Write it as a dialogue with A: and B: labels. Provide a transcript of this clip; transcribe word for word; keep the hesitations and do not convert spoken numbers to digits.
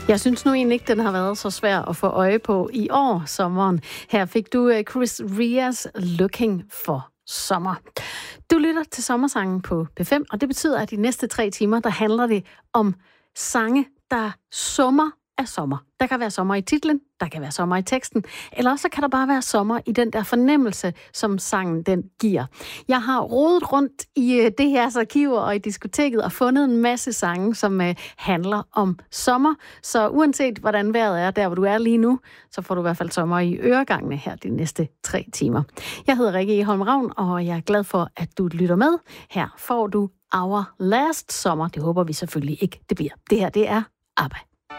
A: Jeg synes nu egentlig ikke, den har været så svær at få øje på i år, sommeren. Her fik du Chris Rias Looking for Sommer. Du lytter til Sommersangen på P fem, og det betyder, at de næste tre timer, der handler det om sange, der summer af sommer. Der kan være sommer i titlen, der kan være sommer i teksten, eller også kan der bare være sommer i den der fornemmelse, som sangen den giver. Jeg har rodet rundt i det her arkiver og i diskoteket og fundet en masse sange, som uh, handler om sommer. Så uanset hvordan vejret er der, hvor du er lige nu, så får du i hvert fald sommer i øregangene her de næste tre timer. Jeg hedder Rikke Egholm Ravn, og jeg er glad for, at du lytter med. Her får du Our Last Summer. Det håber vi selvfølgelig ikke, det bliver. Det her, det er ABBA.